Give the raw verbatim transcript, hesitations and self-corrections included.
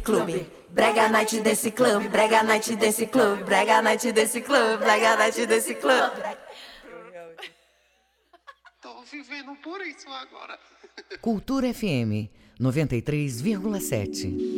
clube. Brega night desse clube, brega night desse clube, brega night desse clube, brega night desse clube. Tô vivendo por isso agora. Cultura F M noventa e três vírgula sete.